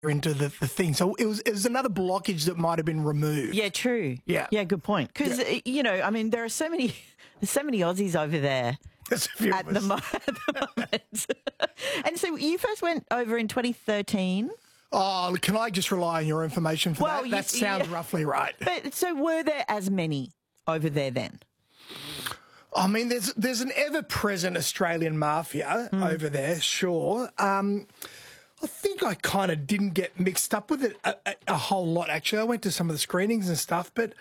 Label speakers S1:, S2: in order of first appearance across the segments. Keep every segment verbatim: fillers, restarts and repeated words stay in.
S1: into the, the thing. So it was it was another blockage that might have been removed.
S2: Yeah, true.
S1: Yeah.
S2: Yeah, good point. Because,
S1: Yeah.
S2: you know, I mean, there are so many, there's so many Aussies over there
S1: There's a few
S2: at
S1: of
S2: the,
S1: us.
S2: mo- at the moment. And so you first went over in twenty thirteen.
S1: Oh, can I just rely on your information for
S2: Well,
S1: that?
S2: you-
S1: That sounds
S2: yeah.
S1: roughly right.
S2: But so were there as many over there then?
S1: I mean, there's there's an ever-present Australian mafia over there, sure. Um, I think I kind of didn't get mixed up with it a, a, a whole lot, actually. I went to some of the screenings and stuff, but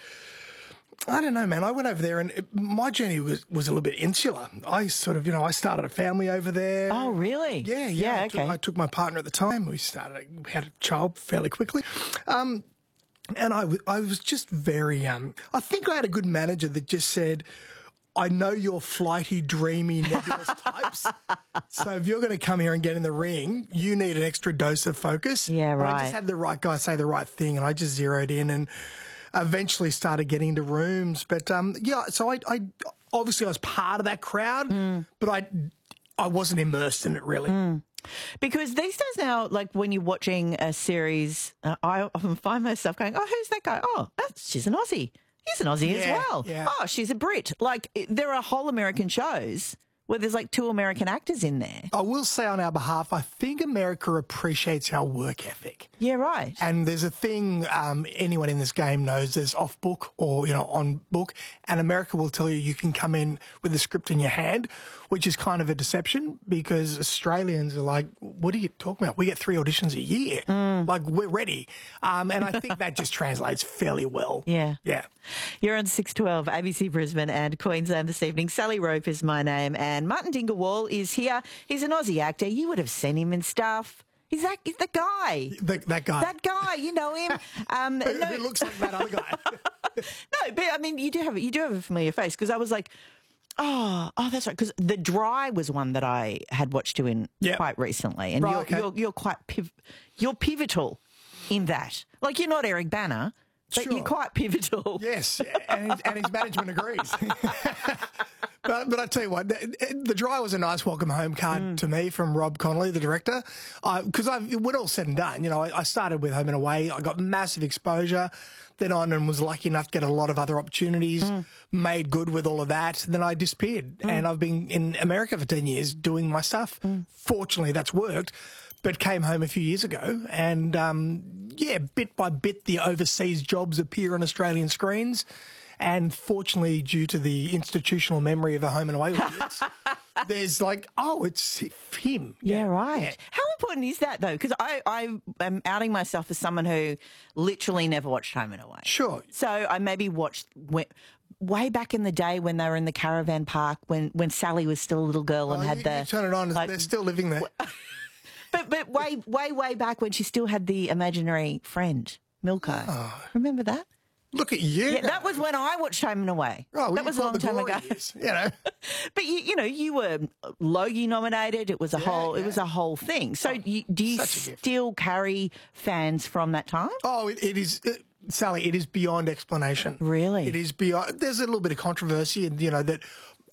S1: I don't know, man. I went over there and it, my journey was, was a little bit insular. I sort of, you know, I started a family over there.
S2: Oh, really?
S1: Yeah, yeah.
S2: Yeah,
S1: I took,
S2: okay.
S1: I took my partner at the time. We started, we had a child fairly quickly. Um, and I, w- I was just very, um, I think I had a good manager that just said, I know you're flighty, dreamy, nebulous types. So if you're going to come here and get in the ring, you need an extra dose of focus.
S2: Yeah,
S1: And I
S2: right.
S1: just had the right guy say the right thing, and I just zeroed in and eventually started getting into rooms. But um, yeah, so I, I obviously I was part of that crowd,
S2: Mm.
S1: but I I wasn't immersed in it really.
S2: Because these days now, like when you're watching a series, uh, I often find myself going, oh, who's that guy? Oh, that's, she's an Aussie. He's an Aussie as
S1: Yeah,
S2: well.
S1: yeah.
S2: Oh, she's a Brit. Like it, there are whole American shows where there's like two American actors in there.
S1: I will say on our behalf, I think America appreciates our work ethic.
S2: Yeah, right.
S1: And there's a thing um, anyone in this game knows there's off book or, you know, on book. And America will tell you you can come in with a script in your hand, which is kind of a deception because Australians are like, what are you talking about? We get three auditions a year. Like, we're ready. Um, and I think that just translates fairly well.
S2: Yeah.
S1: Yeah.
S2: You're on six twelve, A B C Brisbane and Queensland this evening. Sally Rope is my name and Martin Dingawall is here. He's an Aussie actor. You would have seen him in stuff. He's that, he's the guy.
S1: The, that guy.
S2: That guy, you know him. Um,
S1: who,
S2: no,
S1: who looks like that other guy.
S2: no, but I mean, you do have you do have a familiar face because I was like, oh, oh, that's right. Because The Dry was one that I had watched you in
S1: Yep.
S2: quite recently, and
S1: Right,
S2: you're,
S1: okay.
S2: you're you're quite piv- you're pivotal in that. Like you're not Eric Banner, but
S1: Sure.
S2: you're quite pivotal.
S1: Yes, and his, and his management agrees. but but I tell you what, the, the Dry was a nice welcome home card to me from Rob Connolly, the director, because I when all said and done, you know, I, I started with Home and Away, I got massive exposure, then on and was lucky enough to get a lot of other opportunities, made good with all of that. Then I disappeared, and I've been in America for ten years doing my stuff. Fortunately, that's worked. But came home a few years ago, and um, yeah, bit by bit, the overseas jobs appear on Australian screens. And fortunately, due to the institutional memory of a Home and Away audience, there's like, oh, it's him.
S2: Yeah, right. How important is that though? Because I, I am outing myself as someone who literally never watched Home and Away.
S1: Sure.
S2: So I maybe watched way, way back in the day when they were in the caravan park when, when Sally was still a little girl and
S1: Oh,
S2: had
S1: you,
S2: the
S1: you turn it on,
S2: like-
S1: they're still living there.
S2: But but way way way back when she still had the imaginary friend Milko.
S1: Oh.
S2: Remember that?
S1: Look at you.
S2: Yeah, that was when I watched Home and Away.
S1: Oh, well,
S2: that
S1: you
S2: was a
S1: caught
S2: long
S1: the
S2: time
S1: glory
S2: ago.
S1: years, you know.
S2: But you, you know, you were Logie nominated. It was a
S1: Yeah,
S2: whole. It
S1: yeah.
S2: was a whole thing. So you, do you
S1: such a gift.
S2: still carry fans from that time?
S1: Oh, it, it is, uh, Sally, it is beyond explanation.
S2: Really?
S1: It is beyond, there's a little bit of controversy, and you know, that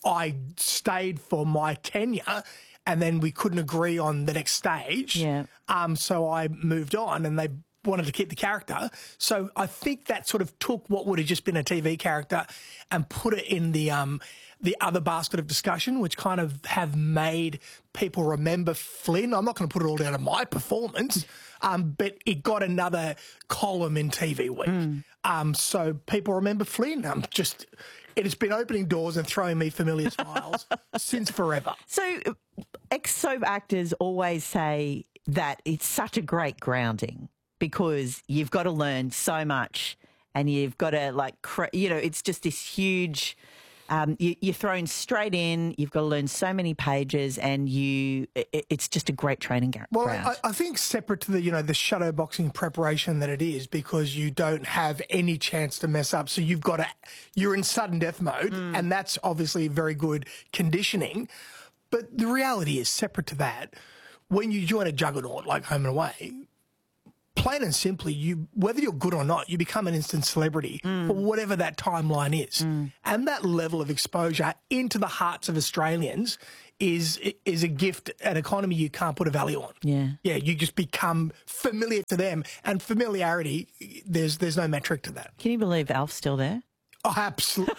S1: I stayed for my tenure and then we couldn't agree on the next stage.
S2: Yeah.
S1: Um, so I moved on and they wanted to keep the character. So I think that sort of took what would have just been a T V character and put it in the um, the other basket of discussion, which kind of have made people remember Flynn. I'm not going to put it all down to my performance, um, but it got another column in T V Week.
S2: Mm.
S1: Um, so people remember Flynn. Um, just it has been opening doors and throwing me familiar smiles since forever.
S2: So ex-soap actors always say that it's such a great grounding because you've got to learn so much and you've got to like, cre- you know, it's just this huge, um, you, you're thrown straight in, you've got to learn so many pages and you, it, it's just a great training ga-
S1: Well,
S2: ground.
S1: I, I think separate to the, you know, the shadow boxing preparation that it is, because you don't have any chance to mess up. So you've got to, you're in sudden death mode, and that's obviously very good conditioning. But the reality is, separate to that, when you join a juggernaut like Home and Away, plain and simply, you whether you're good or not, you become an instant celebrity
S2: Mm.
S1: for whatever that timeline is. Mm. And that level of exposure into the hearts of Australians is is a gift, an economy you can't put a value on.
S2: Yeah.
S1: Yeah, you just become familiar to them, and familiarity, there's there's no metric to that.
S2: Can you believe Alf's still there?
S1: Oh, absolutely.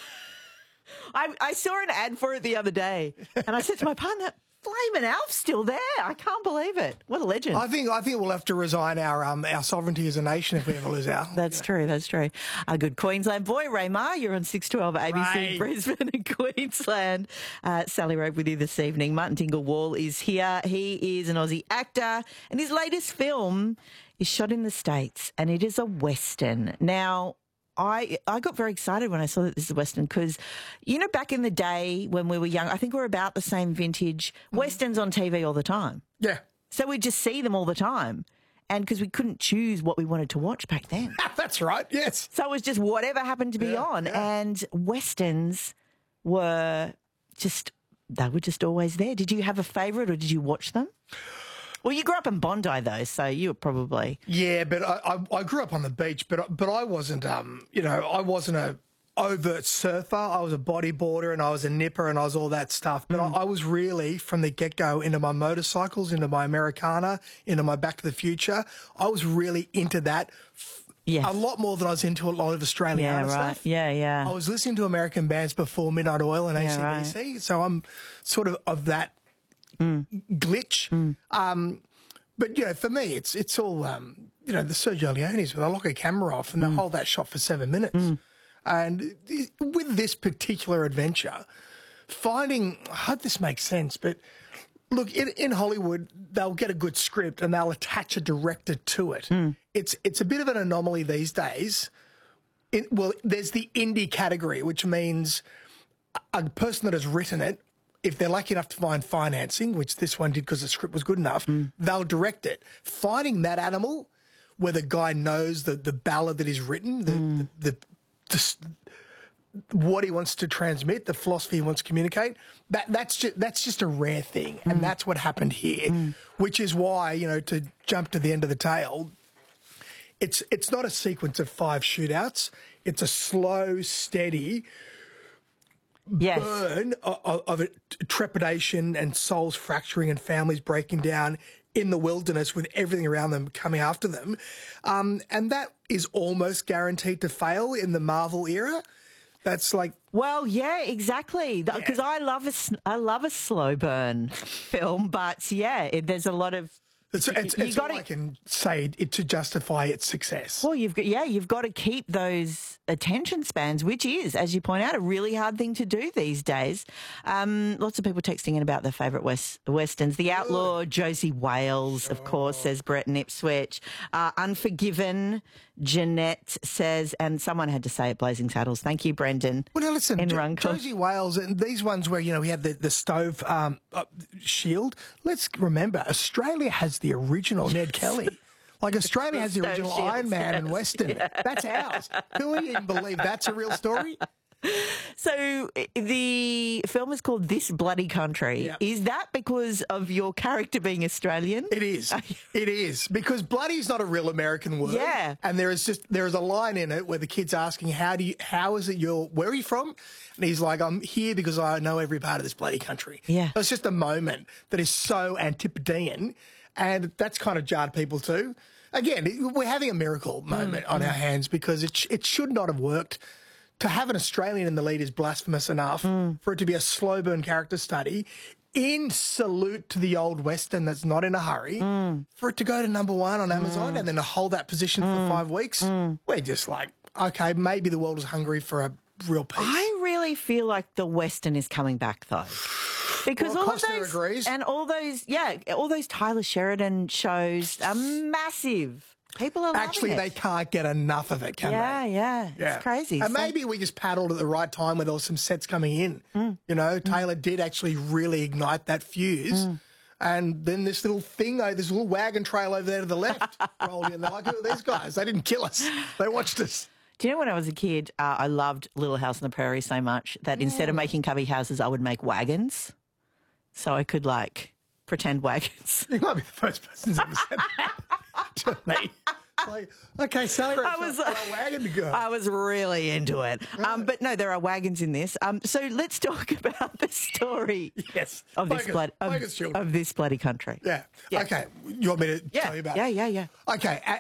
S2: I, I saw an ad for it the other day, and I said to my partner, Flamin' Alf's still there. I can't believe it. What a legend.
S1: I think I think we'll have to resign our um, our sovereignty as a nation if we ever lose our.
S2: That's true, that's true. A good Queensland boy, Ray Maher, you're on six twelve A B C
S1: Ray.
S2: Brisbane and Queensland. Uh, Sally Rowe with you this evening. Martin Tingle Wall is here. He is an Aussie actor, and his latest film is shot in the States, and it is a Western. Now, I I got very excited when I saw that this is a Western because, you know, back in the day when we were young, I think we're about the same vintage, Westerns on T V all the time.
S1: Yeah.
S2: So we'd just see them all the time. And because we couldn't choose what we wanted to watch back then.
S1: That's right, yes.
S2: So it was just whatever happened to be
S1: Yeah,
S2: on.
S1: yeah.
S2: And Westerns were just, they were just always there. Did you have a favourite or did you watch them? Well, you grew up in Bondi, though, so you were probably...
S1: Yeah, but I, I, I grew up on the beach, but but I wasn't, um, you know, I wasn't a overt surfer. I was a bodyboarder and I was a nipper and I was all that stuff. But I, I was really, from the get-go, into my motorcycles, into my Americana, into my Back to the Future. I was really into that
S2: Yes.
S1: a lot more than I was into a lot of Australian
S2: Yeah, right.
S1: stuff.
S2: Yeah,
S1: I
S2: yeah.
S1: was listening to American bands before Midnight Oil and
S2: Yeah,
S1: A C D C, so I'm sort of of that glitch. Um, but, you know, for me, it's it's all, um, you know, the Sergio Leone's where they lock a camera off and they hold that shot for seven minutes. And th- with this particular adventure, finding, I hope this makes sense, but look, in, in Hollywood, they'll get a good script and they'll attach a director to it. It's it's a bit of an anomaly these days. It, well, there's the indie category, which means a person that has written it, if they're lucky enough to find financing, which this one did because the script was good enough, they'll direct it. Finding that animal where the guy knows the, the ballad that he's written, the, the, the, the what he wants to transmit, the philosophy he wants to communicate, that that's just that's just a rare thing, and that's what happened here, which is why, you know, to jump to the end of the tale, it's it's not a sequence of five shootouts. It's a slow, steady
S2: Yes.
S1: burn of, of it, trepidation and souls fracturing and families breaking down in the wilderness with everything around them coming after them. Um, and that is almost guaranteed to fail in the Marvel era. That's like,
S2: Well, yeah, exactly. Because I love a s- I love a slow burn film, but yeah, it, there's a lot of
S1: it's, it's,
S2: you
S1: it's all
S2: gotta-
S1: I can say it to justify its success.
S2: well, you've got yeah, you've got to keep those attention spans, which is, as you point out, a really hard thing to do these days. Um, lots of people texting in about their favourite West, westerns. The Outlaw, Josie Wales, of course, says Brett in Ipswich. Uh, Unforgiven, Jeanette says, and someone had to say it, Blazing Saddles. Thank you, Brendan.
S1: Well, now listen,
S2: in
S1: Jo-
S2: Runcorn.
S1: Josie Wales and these ones where, you know, we had the, the stove um, uh, shield. Let's remember, Australia has the original Ned Kelly. Like, Australia has the
S2: Stove
S1: original
S2: shield,
S1: Iron Man
S2: yes.
S1: and Western. That's ours. Who would even believe that's a real story?
S2: So i- the film is called This Bloody Country.
S1: Yeah.
S2: Is that because of your character being Australian?
S1: It is. It is. Because bloody is not a real American word.
S2: Yeah.
S1: And there is just, there is a line in it where the kid's asking, how do you, how is it you're, where are you from? And he's like, I'm here because I know every part of this bloody country.
S2: Yeah.
S1: So it's just a moment that is so antipodean. And that's kind of jarred people too. Again, it- we're having a miracle moment on our hands because it, sh- it should not have worked. To have an Australian in the lead is blasphemous enough. For it to be a slow burn character study in salute to the old Western that's not in a hurry, for it to go to number one on Amazon and then to hold that position for five weeks, we're just like, okay, maybe the world is hungry for a real peace.
S2: I really feel like the Western is coming back though. Because
S1: Well,
S2: all of
S1: Costner
S2: those
S1: agrees.
S2: and all those, yeah, all those Tyler Sheridan shows are massive. People are
S1: Actually,
S2: loving
S1: they
S2: it.
S1: can't get enough of it, can
S2: Yeah,
S1: they?
S2: yeah, It's crazy.
S1: And
S2: So-
S1: maybe we just paddled at the right time where there was some sets coming in. You know, Taylor did actually really ignite that fuse. And then this little thing, uh, this little wagon trail over there to the left rolled in. They're like, who are these guys? They didn't kill us. They watched us.
S2: Do you know when I was a kid, uh, I loved Little House on the Prairie so much that instead of making cubby houses, I would make wagons, so I could like pretend wagons.
S1: You might be the first person who's ever said that to me. like, okay, Sally Rance
S2: I was,
S1: got a wagon to go.
S2: I was really into it. Um, but no, there are wagons in this. Um, so let's talk about the story
S1: yes.
S2: of this
S1: Focus,
S2: blood of,
S1: focus, children.
S2: of this bloody country.
S1: Yeah.
S2: Yeah.
S1: Okay. You want me to
S2: Yeah.
S1: tell you about
S2: Yeah,
S1: it?
S2: yeah, yeah.
S1: Okay.